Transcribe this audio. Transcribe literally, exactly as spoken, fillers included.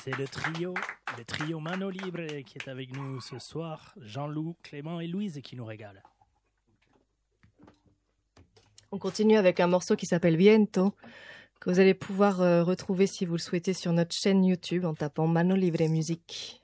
C'est le trio, le trio Mano Libre qui est avec nous ce soir. Jean-Loup, Clément et Louise qui nous régalent. On continue avec un morceau qui s'appelle Viento, que vous allez pouvoir euh, retrouver si vous le souhaitez sur notre chaîne YouTube en tapant Mano Libre Musique.